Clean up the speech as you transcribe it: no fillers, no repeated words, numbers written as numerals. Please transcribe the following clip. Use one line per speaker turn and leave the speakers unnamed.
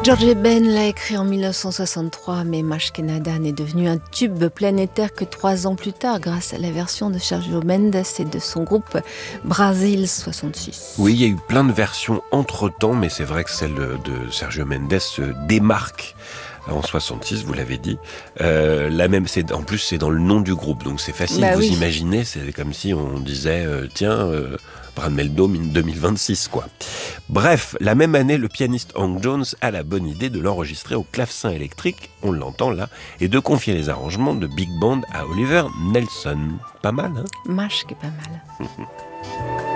George Ben l'a écrit en 1963, mais Mashkenadan est devenu un tube planétaire que 3 ans plus tard, grâce à la version de Sergio Mendes et de son groupe Brasil 66.
Oui, il y a eu plein de versions entre-temps, mais c'est vrai que celle de Sergio Mendes se démarque en 66, vous l'avez dit. En plus, c'est dans le nom du groupe, donc c'est facile. Vous imaginez, c'est comme si on disait, Bran Meldom 2026, quoi. Bref, la même année, le pianiste Hank Jones a la bonne idée de l'enregistrer au clavecin électrique, on l'entend là, et de confier les arrangements de big band à Oliver Nelson. Pas mal, hein ?
Mashke, pas mal.